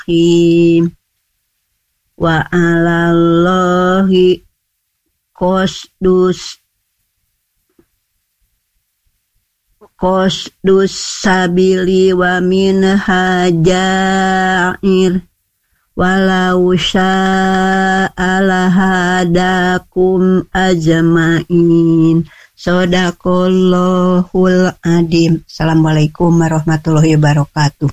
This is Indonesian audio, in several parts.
mustaqim. Wa 'alallahi qasdus sabili wa minha ja'ir walau syaa lahadakum ajma'in. Shadaqallahul adzim. Assalamualaikum warahmatullahi wabarakatuh.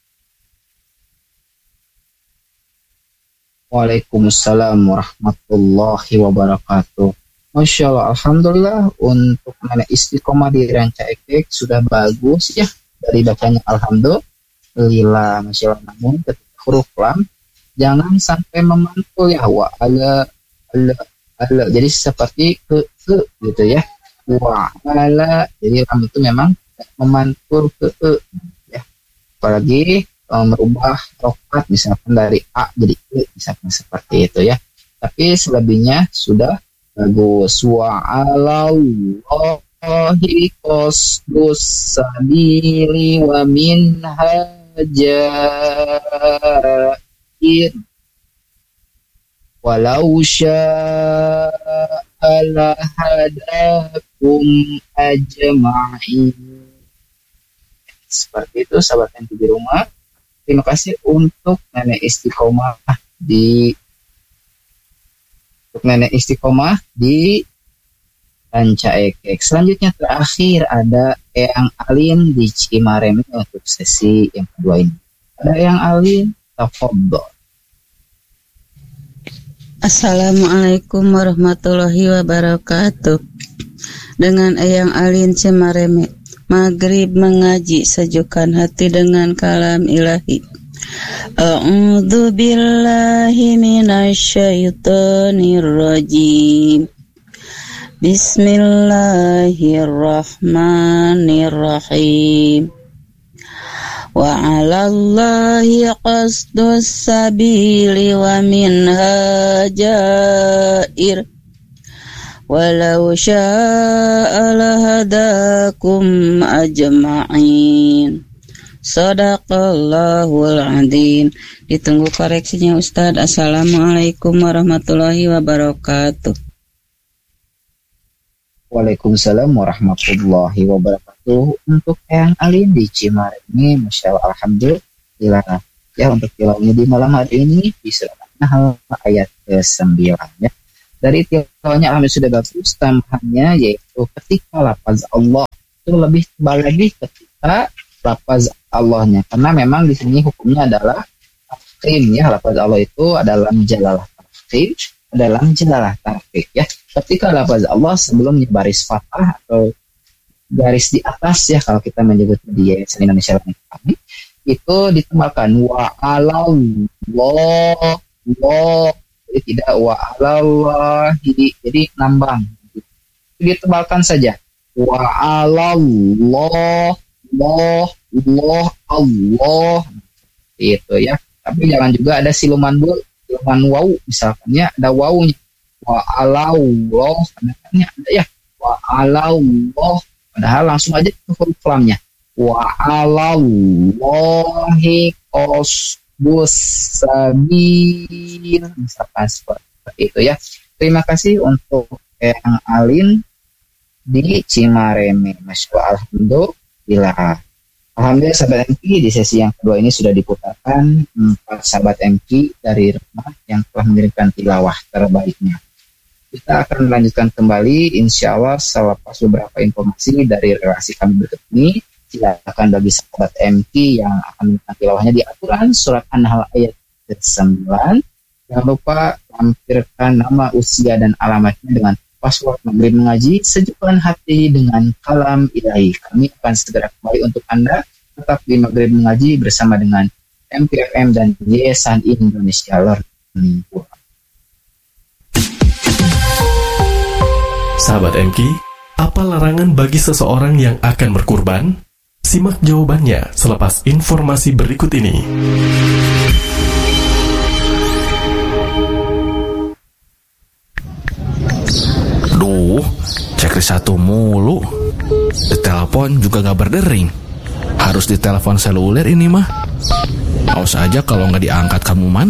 Waalaikumsalam warahmatullahi wabarakatuh. Masya Allah, alhamdulillah untuk nenek istiqomah di Ranca Ekek sudah bagus ya dari bacanya alhamdulillah. Masya Allah, namun ketika huruf lam jangan sampai memantul ya wa ala. Jadi seperti ke gitu ya. Wa ala, jadi lam itu memang memantul ke ya. Apalagi merubah rokat misalkan dari A jadi E misalkan seperti itu ya. Tapi selebihnya sudah bagus. Wa 'alallahi qasdus sabili wa minha ja'ir walau syaa lahadakum ajma'in. Seperti itu sahabat yang di rumah. Terima kasih untuk nenek istiqomah di Ranca Ekek. Selanjutnya terakhir ada Eyang Alin di Cimareme untuk sesi yang kedua ini. Ada Eyang Alin, tafadhol. Assalamualaikum warahmatullahi wabarakatuh. Dengan Eyang Alin Cimareme. Maghrib mengaji, sejukkan hati dengan kalam ilahi. A'udzu billahi minasyaitonir rajim. Bismillahirrahmanirrahim. Wa 'alallahi qasdus sabili wa minha ja'ir walau syaa lahadakum ajma'in. Shadaqallahul adzim. Ditunggu koreksinya Ustaz. Assalamualaikum warahmatullahi wabarakatuh. Waalaikumsalam warahmatullahi wabarakatuh. Untuk Eyang Alin di Cimareme, Masya Allah, alhamdulillah ya. Untuk tilawahnya di malam hari ini di surat An-Nahl ayat ke-9 ya. Dari tilawahnya alhamdulillah sudah bagus. Tambahannya yaitu ketika lafaz Allah itu lebih tebal lagi ketika lafaz Allahnya, karena memang di sini hukumnya adalah tafkhim ya. Lafaz Allah itu adalah jalalah tafkhim, adalah jalalah tarkik ya. Ketika lafaz Allah sebelumnya baris fathah atau garis di atas ya, kalau kita menyebut di Yayasan Indonesia kami itu ditebalkan wa alallah, jadi tidak wa alallahi, jadi nambang. Ditebalkan saja wa alallah, Allah itu ya. Tapi jangan juga ada siluman waw misalnya ada wawunya wa alallah, ada ya wa alallah, padahal langsung aja ke huruf lamnya wa alallahi qasdus sabil misalkan seperti itu ya. Terima kasih untuk Eyang Alin di Cimareme. Masya Allah, alhamdulillah. Alhamdulillah sahabat MQ, di sesi yang kedua ini sudah diputarkan 4 sahabat MQ dari rumah yang telah mengirimkan tilawah terbaiknya. Kita akan melanjutkan kembali insya Allah selepas beberapa informasi dari relasi kami berikut ini. Silakan bagi sahabat MQ yang akan mengirimkan tilawahnya di Al-Quran surat An-Nahl ayat ke-9. Jangan lupa lampirkan nama, usia, dan alamatnya dengan password Maghrib Mengaji. Sejukkan hati dengan kalam ilahi. Kami akan segera kembali untuk Anda. Tetap di Maghrib Mengaji bersama dengan MPFM dan Yayasan Indonesia Learning. Sahabat MQ, apa larangan bagi seseorang yang akan berkurban? Simak jawabannya selepas informasi berikut ini. Duh, cek satu mulu. Ditelepon juga gak berdering. Harus ditelepon seluler ini mah. Awas aja kalau nggak diangkat kamu, Man.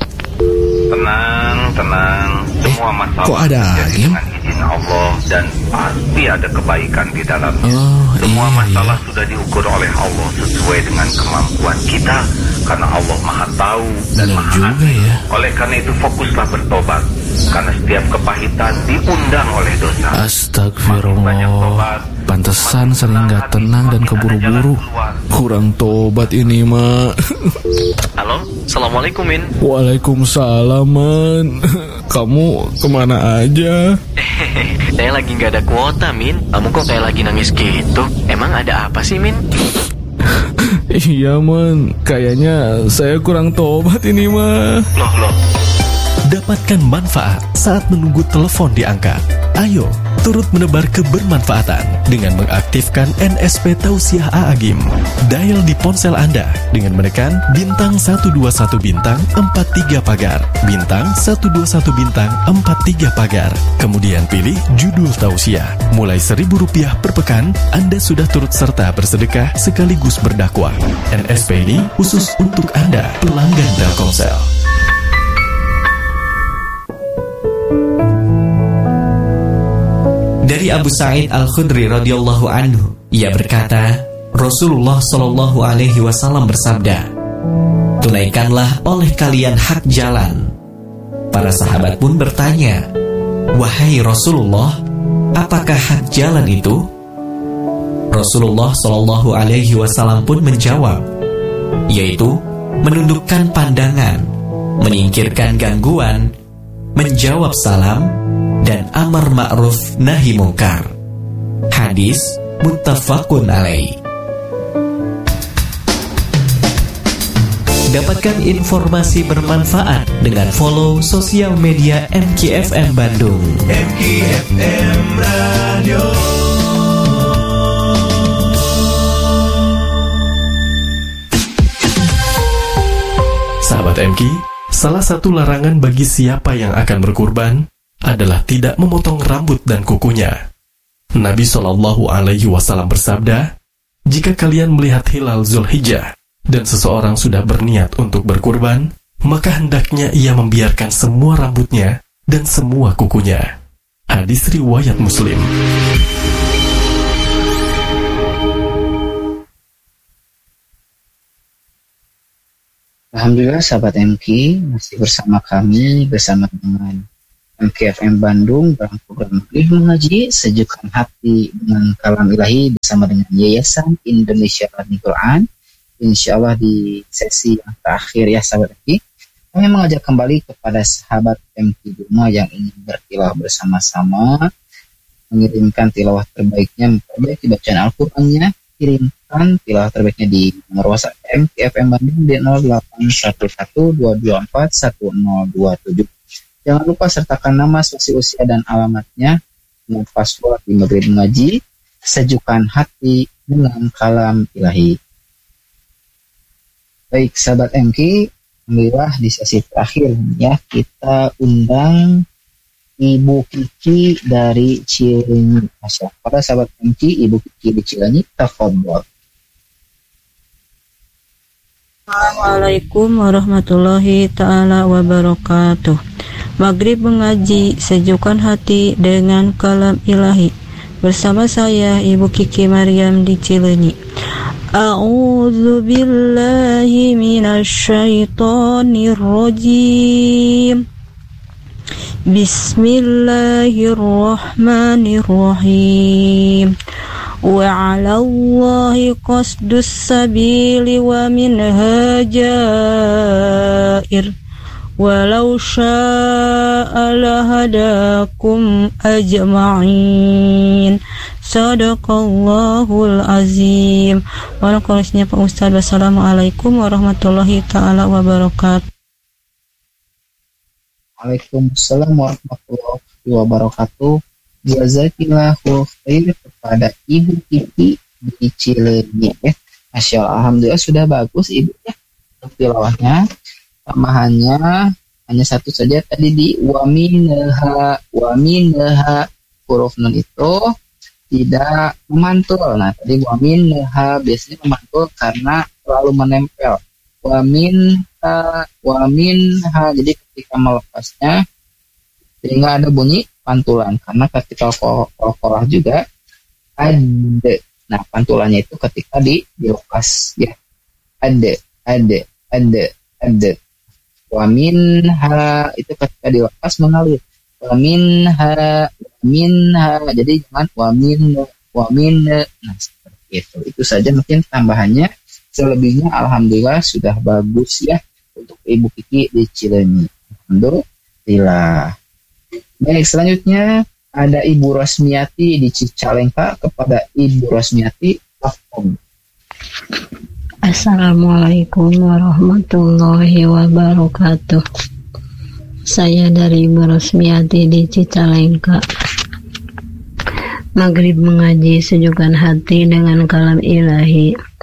Tenang. Semua masalah kok ada terjadi angin? dengan izin Allah dan pasti ada kebaikan di dalamnya. Semua iya, masalah sudah diukur oleh Allah sesuai dengan kemampuan kita, karena Allah Maha Tahu dan Benar Maha juga Adil. ya. Oleh karena itu fokuslah bertobat, karena setiap kepahitan diundang oleh dosa. Astagfirullah. Pantesan sering gak tenang dan keburu-buru. Kurang tobat ini, Mak. Halo, Assalamualaikum, Min. Waalaikumsalam, Man. Kamu kemana aja? Saya lagi nggak ada kuota, Min. Kamu kok kayak lagi nangis gitu? Emang ada apa sih, Min? Iya, Man. Kayaknya saya kurang tobat ini, mah. Loh. Dapatkan manfaat saat menunggu telepon diangkat. Ayo, turut menebar kebermanfaatan dengan mengaktifkan NSP Tausiah A'agim. Dial di ponsel Anda dengan menekan bintang 121 bintang 43 pagar, bintang 121 bintang 43 pagar. Kemudian pilih judul Tausiah. Mulai Rp1.000 per pekan, Anda sudah turut serta bersedekah sekaligus berdakwah. NSP ini khusus untuk Anda, pelanggan Telkomsel. Dari Abu Sa'id Al-Khudri radhiyallahu anhu, ia berkata, Rasulullah shallallahu alaihi wasallam bersabda, tunaikanlah oleh kalian hak jalan. Para sahabat pun bertanya, wahai Rasulullah, apakah hak jalan itu? Rasulullah shallallahu alaihi wasallam pun menjawab, yaitu menundukkan pandangan, menyingkirkan gangguan, menjawab salam, dan amar ma'ruf nahi mungkar. Hadis muttafaqun alaih. Dapatkan informasi bermanfaat dengan follow sosial media MKFM Bandung. MKFM Radio. Sahabat MK, salah satu larangan bagi siapa yang akan berkurban adalah tidak memotong rambut dan kukunya. Nabi SAW bersabda, jika kalian melihat hilal Zulhijjah dan seseorang sudah berniat untuk berkurban, maka hendaknya ia membiarkan semua rambutnya dan semua kukunya. Hadis riwayat Muslim. Alhamdulillah sahabat MK masih bersama kami bersama dengan MKFM Bandung dalam program Maghrib Mengaji Sejukkan Hati dengan Kalam Ilahi bersama dengan Yayasan Indonesia Learning Quran. Insya Allah di sesi yang terakhir ya sahabat MK, kami mengajak kembali kepada sahabat MK di rumah yang ingin bertilawah bersama-sama, mengirimkan tilawah terbaiknya, memperbaiki bacaan Al-Qurannya, kirimkan tilawah terbaiknya di nomor WhatsApp MKFM Bandung di 081122410027. Jangan lupa sertakan nama, spasi usia, dan alamatnya dengan password di Maghrib Mengaji Sejukkan Hati dengan Kalam Ilahi. Baik sahabat MK, alhamdulillah di sesi terakhir ya kita undang Ibu Kiki dari Cileunyi. Para sahabat MK, Ibu Kiki di Cileunyi, tafadhol. Assalamualaikum warahmatullahi ta'ala wabarakatuh. Maghrib Mengaji Sejukkan Hati dengan Kalam Ilahi. Bersama saya Ibu Kiki Maryam di Cileunyi. A'udzu billahi minasyaitonir rajim. Bismillahirrahmanirrahim. Wa 'alallahi qasdus sabili wa minha jair. Walau syaa lahadakum ajma'in. Sadaqallahul azim. Waalaikumsalam Pak Ustaz. Wassalamualaikum warahmatullahi taala wabarakatuh. Waalaikumsalam warahmatullahi wabarakatuh. Jazakillahu khair kepada Ibu Kiki di Cileunyi ya. Masya Allah, alhamdulillah sudah bagus Ibu ya tilawahnya. Tambahannya hanya satu saja tadi di waminha huruf nun itu tidak memantul. Nah tadi waminha biasanya memantul karena terlalu menempel. waminha. Jadi ketika melepasnya sehingga ada bunyi pantulan, karena ketika qalqalah juga ada. Nah, pantulannya itu ketika dilepas ya. Ada. Waminha itu ketika dilepas mengalir. Waminha. Jadi jangan wamin. Nah, seperti itu. Itu saja mungkin tambahannya. Selebihnya alhamdulillah sudah bagus ya untuk Ibu Kiki di Cileunyi. Alhamdulillah. Baik, selanjutnya ada Ibu Rosmiati di Cicalengka. Kepada Ibu Rosmiati, Assalamualaikum warahmatullahi wabarakatuh. Saya dari Ibu Rosmiati di Cicalengka. Maghrib mengaji sejukkan hati dengan kalam ilahi.